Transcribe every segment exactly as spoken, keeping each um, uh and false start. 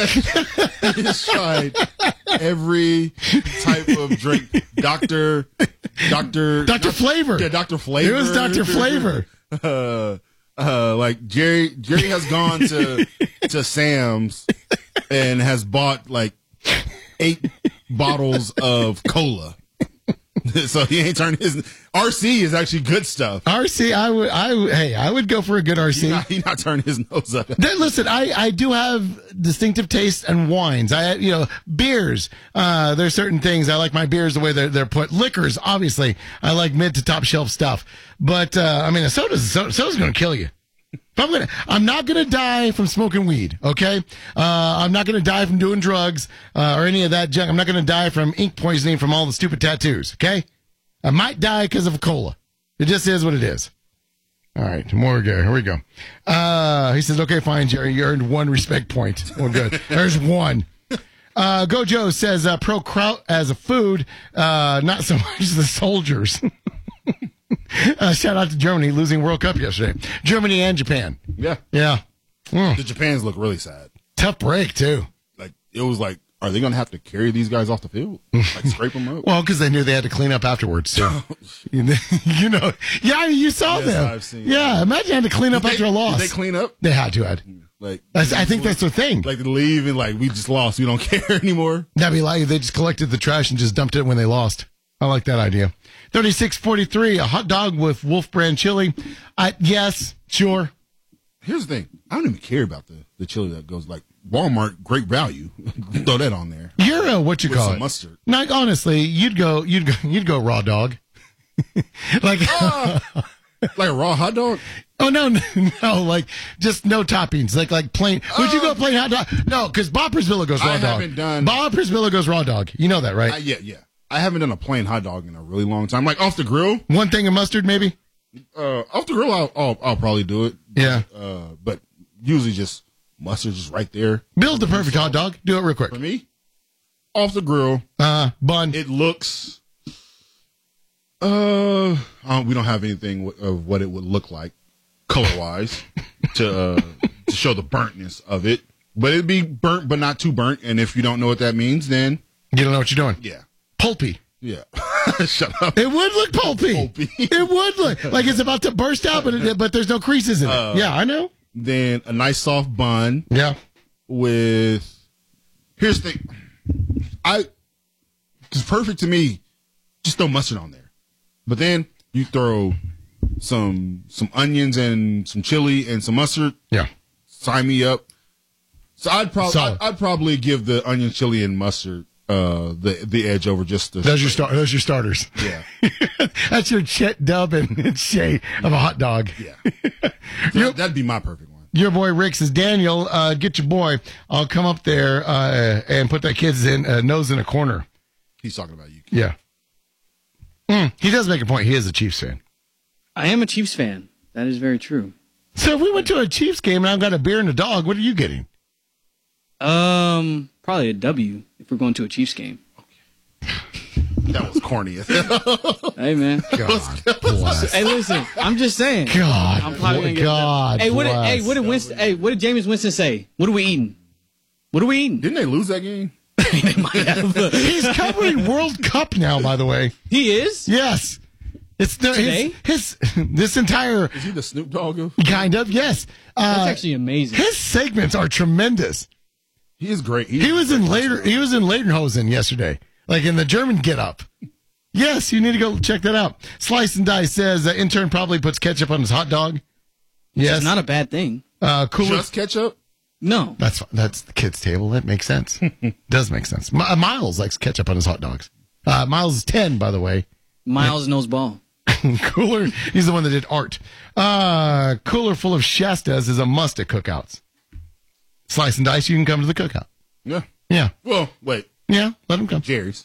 He's tried every type of drink. Doctor, Doctor, Doctor Flavor. Yeah, Doctor Flavor. It was Doctor Flavor. Uh, uh, like Jerry, Jerry has gone to to Sam's and has bought like eight bottles of cola. So he ain't turned his R C is actually good stuff. R C, I would, I would, hey, I would go for a good R C. He not, he not turning his nose up. Then, listen, I, I do have distinctive tastes and wines. I, you know, beers. Uh, there's certain things I like my beers the way they're they're put. Liquors, obviously, I like mid to top shelf stuff. But uh, I mean, a soda's soda, soda's going to kill you. If I'm gonna, I'm not gonna die from smoking weed. Okay, uh, I'm not gonna die from doing drugs uh, or any of that junk. I'm not gonna die from ink poisoning from all the stupid tattoos. Okay, I might die because of a cola. It just is what it is. All right, more go. Here we go. Uh, he says, "Okay, fine, Jerry. You earned one respect point. Well, good. There's one." Uh, Gojo says, uh, "Pro kraut as a food, uh, not so much the soldiers." Uh, shout out to Germany losing World Cup yesterday. Germany and Japan. Yeah. Yeah. Mm. The Japans look really sad. Tough break, too. Like, it was like, are they going to have to carry these guys off the field? Like, scrape them up? Well, because they knew they had to clean up afterwards, too. you know. Yeah, you saw yes, them. I've seen yeah, that. imagine having to clean up did after they, a loss. Did they clean up? They had to, Ed. Like, That's, I think that's their thing. Like, to leave and, like, we just lost. We don't care anymore. That'd be like they just collected the trash and just dumped it when they lost. I like that idea. thirty-six forty-three, a hot dog with Wolf brand chili. I, yes, sure. Here's the thing. I don't even care about the, the chili that goes like Walmart, great value. Throw that on there. You're a, what you With call some it? mustard. Like, honestly, you'd go, you'd go, you'd go raw dog. like, uh, like a raw hot dog? oh, no, no, no, like, just no toppings. Like, like plain, would you go plain hot dog? No, because Boppers Villa goes raw I dog. haven't done- Boppers Villa goes raw dog. You know that, right? I, yeah, yeah. I haven't done a plain hot dog in a really long time. Like off the grill. One thing of mustard, maybe? Uh, off the grill, I'll, I'll, I'll probably do it. Yeah. Uh, but usually just mustard just right there. Build the perfect hot dog. Do it real quick. For me, off the grill. Uh, bun. It looks, uh, uh, we don't have anything w- of what it would look like color wise to, uh, to show the burntness of it, but it'd be burnt, but not too burnt. And if you don't know what that means, then You don't know what you're doing. yeah, Pulpy. yeah, shut up. It would look pulpy. Pulpy. It would look like it's about to burst out, but it, but there's no creases in it. Uh, yeah, I know. Then a nice soft bun Yeah. with, here's the thing. I, it's perfect to me. Just throw mustard on there. But then you throw some, some onions and some chili and some mustard. Yeah. Sign me up. So I'd probably, Solid. I'd, I'd probably give the onion, chili and mustard, uh, the, the edge over just the. Those your star. Those your starters. Yeah. That's your Chet Dub and Shay of a hot dog. Yeah. That, that'd be my perfect one. Your boy Rick says, Daniel, uh, get your boy. I'll come up there uh, and put that kid's in, uh, nose in a corner. He's talking about you. Yeah. Mm, he does make a point. He is a Chiefs fan. I am a Chiefs fan. That is very true. So if we went to a Chiefs game and I've got a beer and a dog, what are you getting? Um, probably a W if we're going to a Chiefs game. That was corny as hell. Hey, man. God bless. Hey, listen. I'm just saying. God, I'm probably gonna get God that. Hey, what did, bless. hey, what did Winston? Hey, what did Jameis Winston say? What are we eating? What are we eating? Didn't they lose that game? They might have. He's covering World Cup now, by the way. He is. Yes. It's the, Today? his, his, this entire, Is he the Snoop Dogg of? kind of, yes. Uh, That's actually amazing. his segments are tremendous. He is great. He was in later, he was in Lederhosen yesterday, like in the German get up. Yes, you need to go check that out. Slice and Dice says, uh, intern probably puts ketchup on his hot dog. Yes. It's not a bad thing. Uh, cooler. Just ketchup? No. That's, that's the kids' table. That makes sense. Does make sense. My, Miles likes ketchup on his hot dogs. Uh, Miles is ten, by the way. Miles knows ball. Cooler, he's the one that did art. Uh, cooler full of Shastas is a must at cookouts. Slice and Dice, you can come to the cookout. Yeah. Yeah. Well, wait. Yeah, let him come. Jerry's.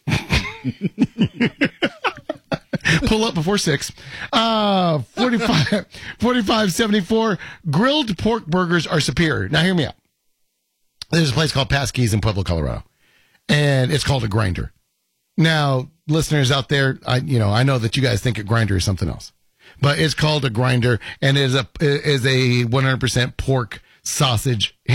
Pull up before six. Uh, forty-five, forty-five seventy-four. Grilled pork burgers are superior. Now, hear me out. There's a place called Paskey's in Pueblo, Colorado, and it's called a grinder. Now, listeners out there, I you know I know that you guys think a grinder is something else, but it's called a grinder, and it is a is a one hundred percent pork sausage